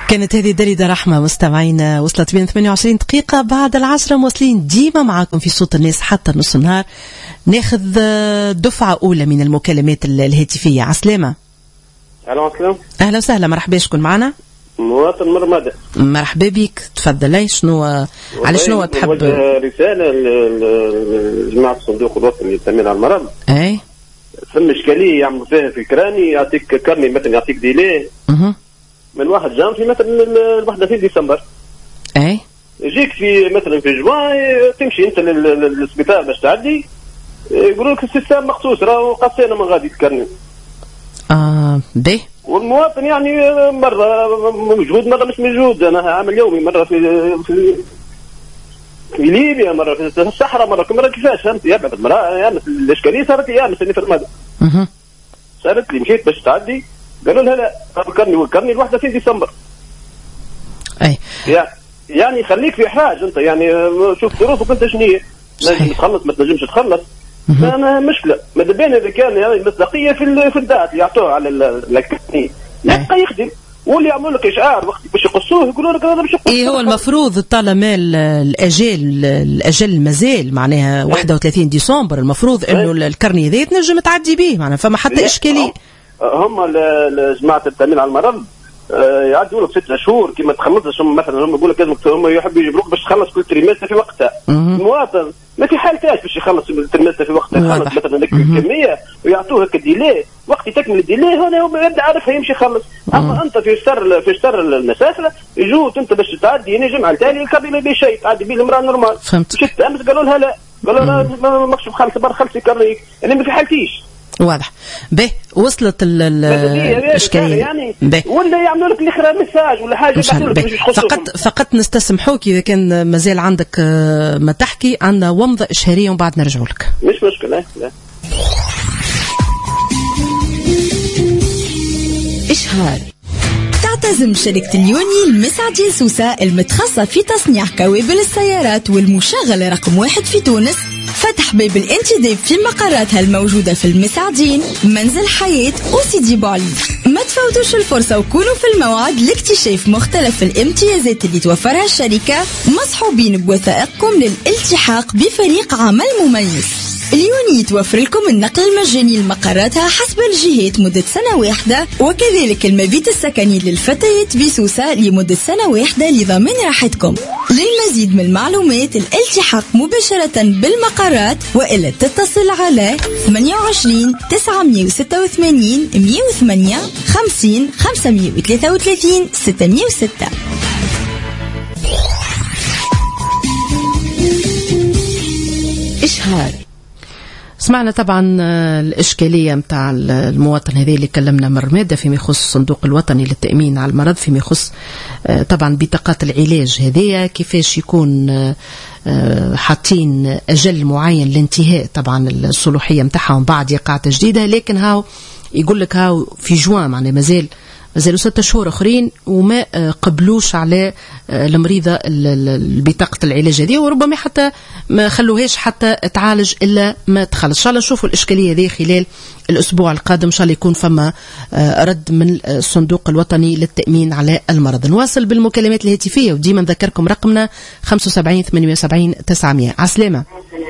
كانت هذه دليدة رحمة مستمعينا، وصلت بين 28 دقيقة بعد العشرة، مواصلين ديما معكم في صوت الناس حتى نص النهار. ناخذ دفعة أولى من المكالمات الهاتفية. عسلامة. أهلا وسهلا، مرحبا، شكون معنا؟ مواطن مرمدة. مرحبا بك، تفضل. على شنو تحب؟ رسالة لجماعة الصندوق الوطني للتأمين على المرض. أي فما إشكالية يعملوا فيها في كراني، يعطيك كرني مثلا، يعطيك ديليه من 1 جانفي مثلا 31 ديسمبر. أي يجيك في مثلا في جوان، تمشي أنت للسبيطار باش تعدي، يقولوا لك السيستم مخصوص راهو قصينا من غادي تكرني. به والمواطن يعني مرة موجود مرة مش موجود. أنا عامل يومي مرة في ليبيا، مرة في الصحراء، مرة كيفاش فهمت؟ يابا مرة يعني الإشكالية صارت لي مثلا في المدى. صارت لي مشيت باش تعدي، قالوا لها لا كرني 31 ديسمبر. أي يعني خليك في إحراج أنت، يعني شوف ظروفك أنت شنية، تنجم تخلص ما تنجمش تخلص، ما مشكلة. ماذا بين إذا كان يعني المصداقية في الدات اللي يعطوه على الكرني يبقى يخدم، واللي يعملوا لك إشعار وقت باش يقصوه يقولوا لك هذا باش يقصوه. إيه هو المفروض طالما الأجل مازال معناها 31 ديسمبر، المفروض إنه الكرني ذي تنجم تعدي به، معناها فما حتى إشكالية. هم جماعة التأمين على المرض يعدوا لك 6 شهور كي ما تخلصش. مثلا هم يقول لك لازم هم يحبوا يجبروك باش تخلص كل تريمستر في وقتها. المواطن ما في حالتاش باش يخلص التريمستر في وقتها، يخلص مثلا الكميه ويعطوه هكا ديلي، وقت يكمل الديلي هنا هو يبدا عارفها يمشي يخلص. اما انت في شهر المسافه يجوك انت باش تعدي يعني جمعه التالي الكابي ما بيه شيء، تعدي بيه المراه نورمال. شفت امس قالوا لها لا، قالوا لها ماكش مخلص بر خلصي كرنيك، يعني ما في حالتيش. واضح. به وصلت الاشكاليه يعني ولا يعملوا لك الاخر مساج ولا حاجه. فقط نستسمحوك اذا كان مازال عندك ما تحكي، عندنا ومضه اشهاريه ومن بعد نرجعوا لك. مش مشكله. لا. اشهار. تعتزم شركة اليوني المسعدي سوسة المتخصصة في تصنيع كوابل السيارات والمشغل رقم 1 في تونس فتح باب الانتداب في مقراتها الموجودة في المسعدين، منزل حياة وسيدي بوعلي. ما تفوتوش الفرصة وكونوا في الموعد لاكتشاف مختلف الامتيازات اللي توفرها الشركة، مصحوبين بوثائقكم للالتحاق بفريق عمل مميز. اليوني توفر لكم النقل المجاني لمقراتها حسب الجهات مدة 1 سنة، وكذلك المبيت السكني للفتيات بسوسة لمدة 1 سنة لضمان راحتكم. للمزيد من المعلومات الالتحاق مباشرة بالمقرات وإلا تتصل على 28 986 108 50 533 606. إشهار. سمعنا طبعا الإشكالية متاع المواطن هذا اللي كلمنا مرمادة فيما يخص الصندوق الوطني للتأمين على المرض، فيما يخص طبعا بطاقات العلاج هذه كيفاش يكون حاطين أجل معين لانتهاء طبعا الصلاحية متاعهم بعد إيقاع تجديدها، لكن هاو يقول لك هاو في جوان معناه مازالوا 6 شهور اخرين وما قبلوش على المريضه بطاقه العلاج هذه، وربما حتى ما خلوهاش حتى تعالج الا ما تخلص. ان شاء الله نشوفوا الاشكاليه هذه خلال الاسبوع القادم، ان شاء الله يكون فما رد من الصندوق الوطني للتامين على المرض. نواصل بالمكالمات الهاتفيه، وديما نذكركم رقمنا 75 78 900. عسلامه.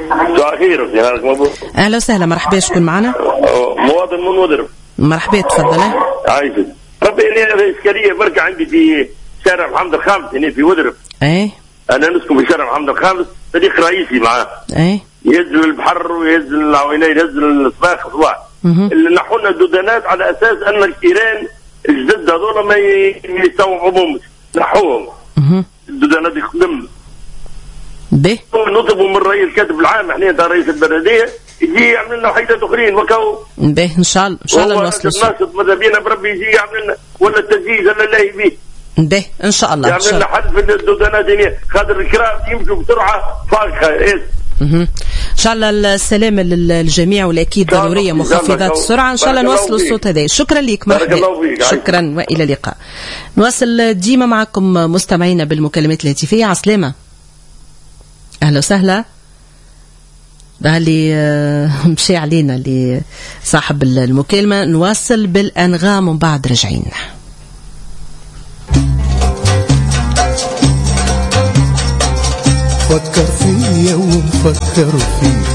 اهلا وسهلا، مرحبا، شكون معنا؟ مواطن من ودرب. مرحبا، تفضل. عايز ربي أنا إشكالية بركة عندي في شارع محمد الخامس هنا في ودرب. أي أنا نسكن في شارع محمد الخامس، صديق رئيسي معاه. أي ينزل البحر وينزل العوينات، ينزل الصباح صباح. اللي نحونا الدودانات على أساس أن الكيران الجدد هذول ما يستوعبوهمش، نحوهم. الدودانات يخدم. به نطلبوا من الرئيس الكاتب العام احنا تاع رئيس البلديه يجي يعمل لنا وحيدات اخرين وكاو. به ان شاء الله نوصلوا الناس ماذا بينا بربي يجي يعمل لنا ولا التسجيل ولا لا يبي. به ان شاء الله يعمل لنا حل في الدودانات هنا، خاطر الكرام يمشوا بسرعه فاقخه. ان شاء الله السلامه للجميع، والاكيد ضروريه مخفضات السرعه. ان شاء الله نوصلوا الصوت هذا. شكرا لك، مرحبا، شكرا والى اللقاء. نواصل ديما معكم مستمعينا بالمكالمات الهاتفيه. عسلامه، اهلا وسهلا. اللي مشي علينا لصاحب المكالمه. نواصل بالانغام ومن بعد رجعين. فكر فيا ومفكر فيك